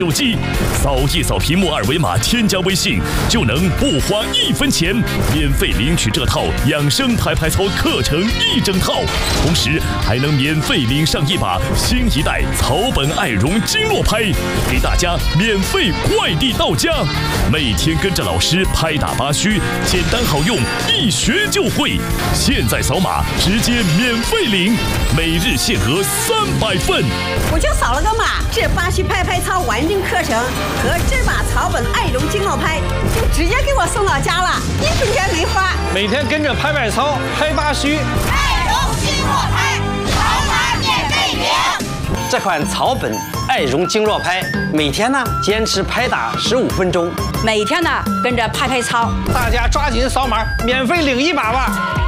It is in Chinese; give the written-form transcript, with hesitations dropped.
手机，扫一扫屏幕二维码，添加微信就能不花1分钱，免费领取这套养生拍拍操课程1整套，同时还能免费领上一把新一代草本爱绒经络拍，给大家免费快递到家。每天跟着老师拍打八虚，简单好用，一学就会。现在扫码直接免费领，每日限额300份。 我就扫了个码，这八虚拍拍操完整课程和这把草本爱绒经络拍就直接给我送到家了，1分钱没花。 每天跟着拍拍操、拍八虚， 爱绒经络拍，扫码免费领。 这款草本爱绒经络拍，每天呢坚持拍打15分钟， 每天呢跟着拍拍操， 大家抓紧扫码，免费领一把吧。